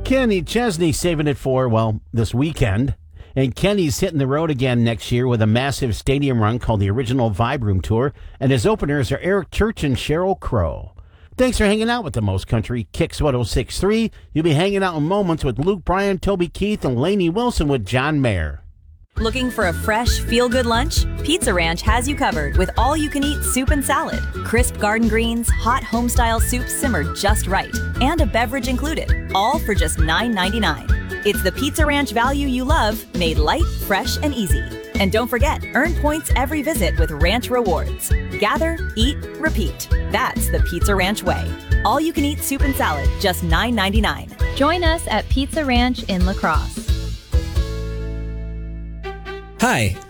Kenny Chesney saving it for, well, this weekend. And Kenny's hitting the road again next year with a massive stadium run called the Original Vibe Room Tour. And his openers are Eric Church and Sheryl Crow. Thanks for hanging out with the Most Country Kicks 106.3. You'll be hanging out in moments with Luke Bryan, Toby Keith, and Lainey Wilson with John Mayer. Looking for a fresh, feel-good lunch? Pizza Ranch has you covered with all-you-can-eat soup and salad. Crisp garden greens, hot home-style soup simmered just right, and a beverage included, all for just $9.99. It's the Pizza Ranch value you love, made light, fresh, and easy. And don't forget, earn points every visit with Ranch Rewards. Gather, eat, repeat. That's the Pizza Ranch way. All-you-can-eat soup and salad, just $9.99. Join us at Pizza Ranch in La Crosse. Hi,